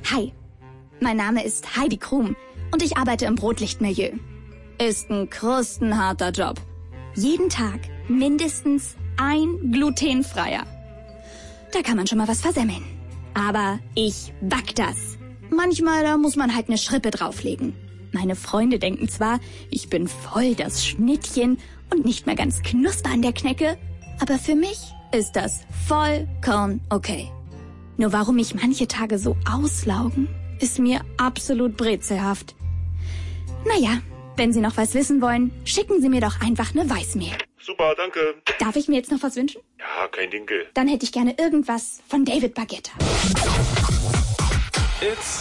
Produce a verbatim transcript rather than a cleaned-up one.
Hi, mein Name ist Heidi Krum und ich arbeite im Brotlichtmilieu. Ist ein krustenharter Job. Jeden Tag mindestens ein glutenfreier. Da kann man schon mal was versemmeln. Aber ich back das. Manchmal da muss man halt eine Schrippe drauflegen. Meine Freunde denken zwar, ich bin voll das Schnittchen und nicht mehr ganz knusper an der Knecke, aber für mich ist das vollkommen okay. Nur warum mich manche Tage so auslaugen, ist mir absolut brezelhaft. Naja, wenn Sie noch was wissen wollen, schicken Sie mir doch einfach eine Voicemail. Super, danke. Darf ich mir jetzt noch was wünschen? Ja, kein Dinkel. Dann hätte ich gerne irgendwas von David Baguetta. It's